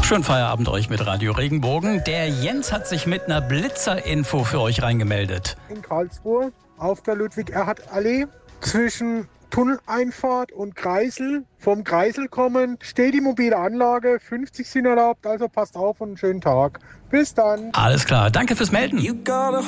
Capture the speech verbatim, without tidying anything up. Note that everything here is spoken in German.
Schönen Feierabend euch mit Radio Regenbogen. Der Jens hat sich mit einer Blitzerinfo für euch reingemeldet. In Karlsruhe auf der Ludwig-Erhard-Allee zwischen Tunneleinfahrt und Kreisel. Vom Kreisel kommen steht die mobile Anlage, fünfzig sind erlaubt, also passt auf und einen schönen Tag. Bis dann. Alles klar, danke fürs Melden.